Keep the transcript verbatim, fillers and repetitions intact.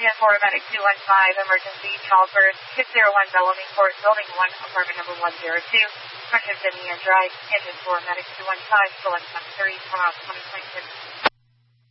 Union four, Medic two one five, emergency, childbirth, six zero one Bellamy Court, Building one, apartment number one zero two, French Vivian Drive, Engine four, Medic two one five, select one three, come out twenty twenty-six.